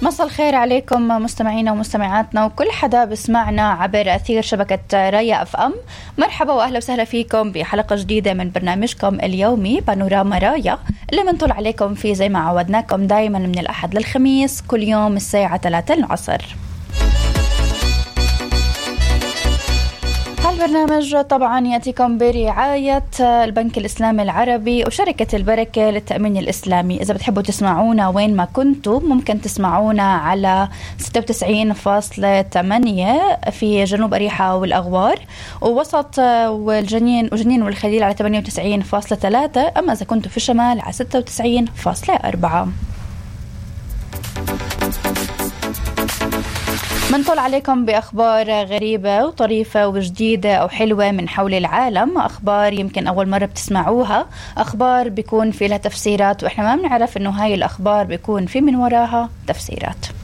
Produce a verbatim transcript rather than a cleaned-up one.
مساء الخير عليكم مستمعينا ومستمعاتنا وكل حدا بسمعنا عبر أثير شبكة رايا أف أم. مرحبا وأهلا وسهلا فيكم بحلقة جديدة من برنامجكم اليومي بانوراما رايا اللي منطل عليكم فيه زي ما عودناكم دايما من الأحد للخميس كل يوم الساعة ثلاثة العصر. هالبرنامج طبعا يأتيكم برعاية البنك الإسلامي العربي وشركة البركة للتأمين الإسلامي. إذا بتحبوا تسمعونا وين ما كنتوا ممكن تسمعونا على ستة وتسعين فاصلة ثمانية في جنوب أريحة والأغوار، ووسط والجنين وجنين والخليل على ثمانية وتسعين فاصلة ثلاثة، أما إذا كنتوا في الشمال على ستة وتسعين فاصلة أربعة. منطل عليكم بأخبار غريبة وطريفة وجديدة أو حلوة من حول العالم، أخبار يمكن أول مرة بتسمعوها، أخبار بيكون في لها تفسيرات وإحنا ما بنعرف إنه هاي الأخبار بيكون في من وراها تفسيرات.